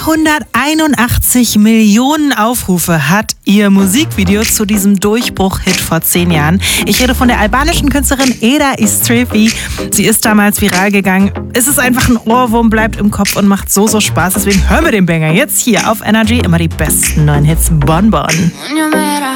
381 Millionen Aufrufe hat ihr Musikvideo zu diesem Durchbruch-Hit vor 10 Jahren. Ich rede von der albanischen Künstlerin Eda Istrefi. Sie ist damals viral gegangen. Es ist einfach ein Ohrwurm, bleibt im Kopf und macht so Spaß. Deswegen hören wir den Banger jetzt hier auf Energy. Immer die besten neuen Hits. Bon Bon.